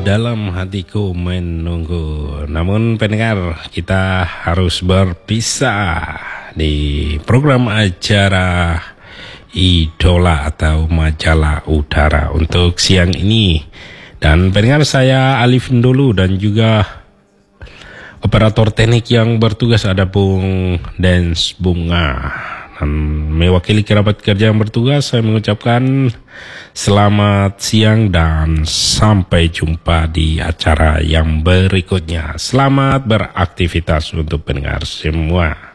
dalam hatiku menunggu. Namun pendengar, kita harus berpisah di program acara Idola atau Majalah Udara untuk siang ini. Dan pendengar, saya Alif dulu dan juga operator teknik yang bertugas ada Bung Dens Bunga. Dan mewakili kerabat kerja yang bertugas, saya mengucapkan selamat siang dan sampai jumpa di acara yang berikutnya. Selamat beraktivitas untuk pendengar semua.